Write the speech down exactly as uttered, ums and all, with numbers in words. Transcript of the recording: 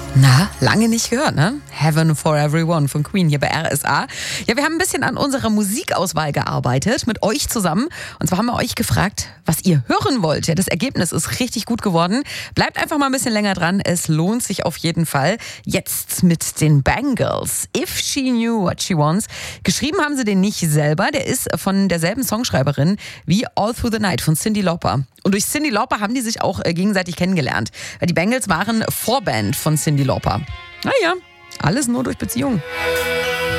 Na, lange nicht gehört, ne? Heaven for Everyone von Queen hier bei R S A. Ja, wir haben ein bisschen an unserer Musikauswahl gearbeitet, mit euch zusammen. Und zwar haben wir euch gefragt, was ihr hören wollt. Ja, das Ergebnis ist richtig gut geworden. Bleibt einfach mal ein bisschen länger dran. Es lohnt sich auf jeden Fall. Jetzt mit den Bangles. If She Knew What She Wants. Geschrieben haben sie den nicht selber. Der ist von derselben Songschreiberin wie All Through the Night von Cyndi Lauper. Und durch Cyndi Lauper haben die sich auch gegenseitig kennengelernt. Die Bangles waren Vorband von Cyndi Lauper. Naja, alles nur durch Beziehungen.